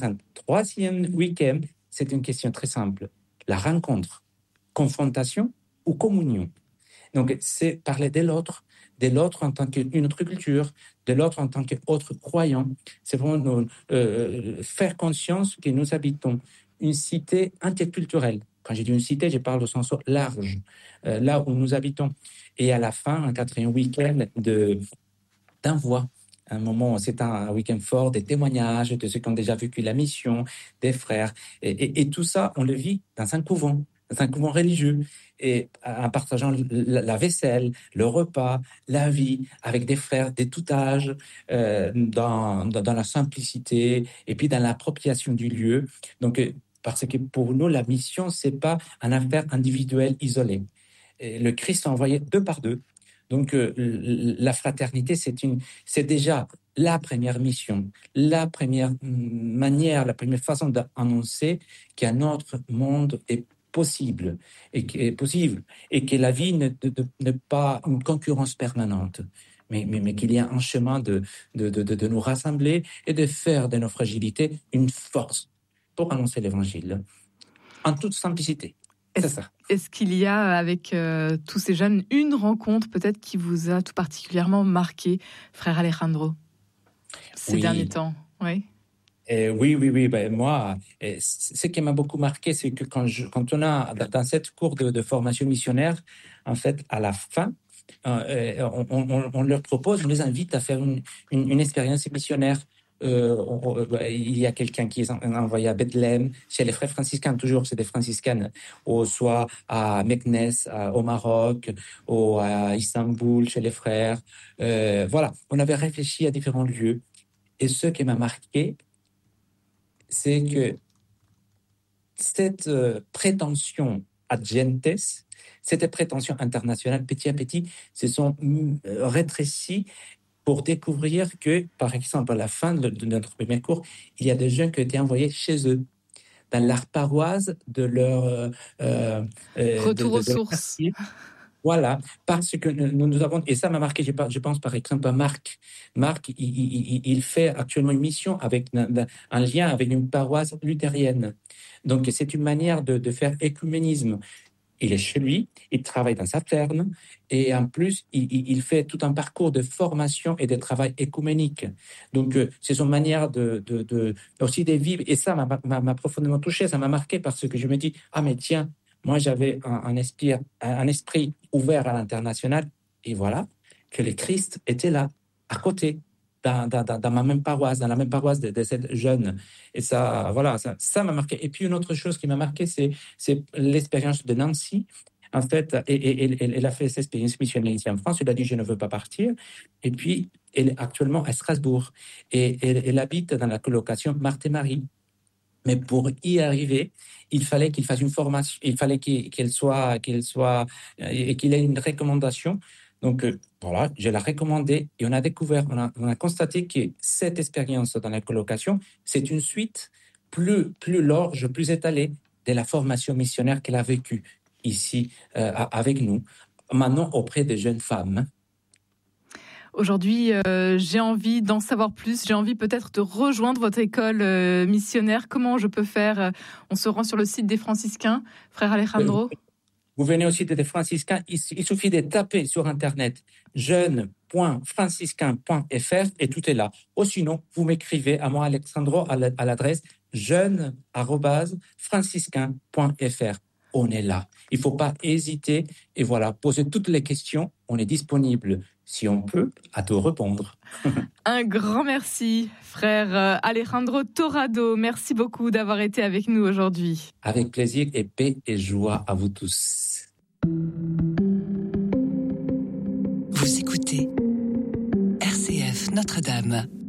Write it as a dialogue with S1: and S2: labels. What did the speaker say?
S1: un troisième week-end, c'est une question très simple. La rencontre, confrontation ou communion. Donc, c'est parler de l'autre en tant qu'une autre culture, de l'autre en tant qu'autre croyant. C'est vraiment faire conscience que nous habitons une cité interculturelle. Quand je dis une cité, je parle au sens large, là où nous habitons. Et à la fin, un quatrième week-end d'envoi. Un moment, c'est un week-end fort, des témoignages de ceux qui ont déjà vécu la mission, des frères. Et tout ça, on le vit dans un couvent religieux. Et en partageant la vaisselle, le repas, la vie, avec des frères de tout âge, dans la simplicité et puis dans l'appropriation du lieu. Donc, parce que pour nous, la mission, c'est pas une affaire individuelle isolée. Et le Christ a envoyé deux par deux. Donc, la fraternité, c'est déjà la première mission, la première manière, la première façon d'annoncer qu'un autre monde est possible et que la vie n'est pas une concurrence permanente, mais qu'il y a un chemin de nous rassembler et de faire de nos fragilités une force pour annoncer l'évangile en toute simplicité. C'est ça.
S2: Est-ce qu'il y a avec tous ces jeunes une rencontre peut-être qui vous a tout particulièrement marqué, frère Alejandro, ces derniers temps? Oui.
S1: Oui. Ben, moi, ce qui m'a beaucoup marqué, c'est que quand on a dans cette cours de formation missionnaire, en fait, à la fin, on leur propose, on les invite à faire une expérience missionnaire. Il y a quelqu'un qui est envoyé à Bethléem, chez les frères franciscains, toujours c'est des franciscaines, ou soit à Meknes, au Maroc, ou à Istanbul, chez les frères. Voilà, on avait réfléchi à différents lieux. Et ce qui m'a marqué, c'est que cette prétention ad gentes, cette prétention internationale, petit à petit, se sont rétrécies pour découvrir que, par exemple, à la fin de notre premier cours, il y a des jeunes qui ont été envoyés chez eux, dans leur paroisse de leur...
S2: retour aux sources.
S1: Voilà, parce que nous avons... Et ça m'a marqué, je pense par exemple à Marc. Marc, il fait actuellement une mission avec un lien avec une paroisse luthérienne. Donc, c'est une manière de faire écuménisme. Il est chez lui, il travaille dans sa ferme et en plus, il fait tout un parcours de formation et de travail écuménique. Donc, c'est son manière aussi de vivre. Et ça m'a profondément touché, ça m'a marqué parce que je me dis, ah mais tiens, moi j'avais un esprit ouvert à l'international et voilà que le Christ était là, à côté. Dans ma même paroisse, dans la même paroisse de cette jeune. Et ça, voilà, ça m'a marqué. Et puis, une autre chose qui m'a marqué, c'est l'expérience de Nancy. En fait, elle a fait cette expérience missionnaire ici en France. Elle a dit, je ne veux pas partir. Et puis, elle est actuellement à Strasbourg. Et elle habite dans la colocation Marthe et Marie. Mais pour y arriver, il fallait qu'il fasse une formation, il fallait qu'il ait une recommandation. Donc, voilà, je l'ai recommandé et on a découvert, on a constaté que cette expérience dans la colocation, c'est une suite plus large, plus étalée de la formation missionnaire qu'elle a vécue ici avec nous, maintenant auprès des jeunes femmes.
S2: Aujourd'hui, j'ai envie d'en savoir plus. J'ai envie peut-être de rejoindre votre école missionnaire. Comment je peux faire? On se rend sur le site des franciscains, frère Alejandro.
S1: Vous venez au site des franciscains, il suffit de taper sur Internet jeune.franciscain.fr et tout est là. Ou sinon, vous m'écrivez à moi, Alexandro, à l'adresse jeune@franciscain.fr. On est là. Il ne faut pas hésiter et voilà, poser toutes les questions. On est disponible, si on peut, à te répondre.
S2: Un grand merci, frère Alejandro Torrado. Merci beaucoup d'avoir été avec nous aujourd'hui.
S1: Avec plaisir et paix et joie à vous tous.
S3: Vous écoutez RCF Notre-Dame.